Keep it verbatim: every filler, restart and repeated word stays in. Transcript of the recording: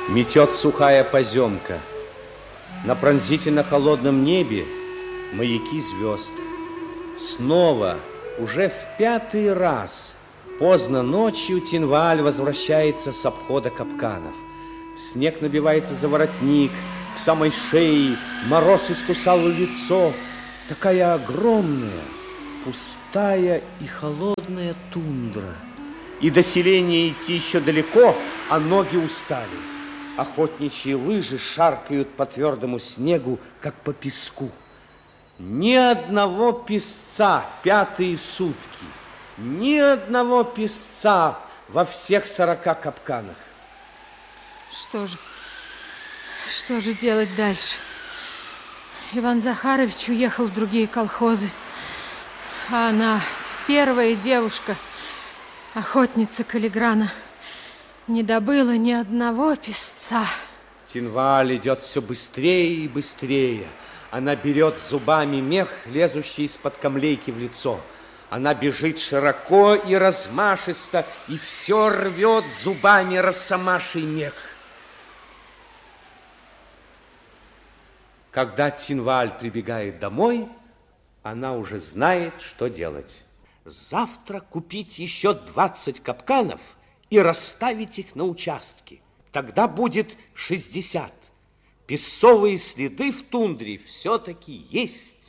Метет сухая поземка. На пронзительно холодном небе маяки звезд. Снова, уже в пятый раз, поздно ночью Тинваль возвращается с обхода капканов. Снег набивается за воротник, к самой шее, мороз искусал лицо. Такая огромная, пустая и холодная тундра. И до селения идти еще далеко, а ноги устали. Охотничьи лыжи шаркают по твердому снегу, как по песку. Ни одного песца пятые сутки, ни одного песца во всех сорока капканах. Что же, что же делать дальше? Иван Захарович уехал в другие колхозы, а она, первая девушка, охотница Калиграна, не добыла ни одного песца. Тинваль идет все быстрее и быстрее. Она берет зубами мех, лезущий из-под камлейки в лицо. Она бежит широко и размашисто, и все рвет зубами росомаший мех. Когда Тинваль прибегает домой, она уже знает, что делать. Завтра купить еще двадцать капканов и расставить их на участке. Тогда будет шестьдесят. Песцовые следы в тундре все-таки есть.